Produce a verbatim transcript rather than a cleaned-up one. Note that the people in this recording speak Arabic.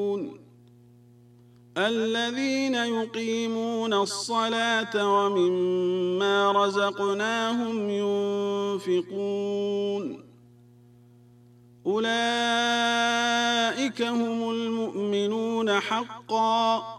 الذين يقيمون الصلاة ومما رزقناهم ينفقون أولئك هم المؤمنون حقا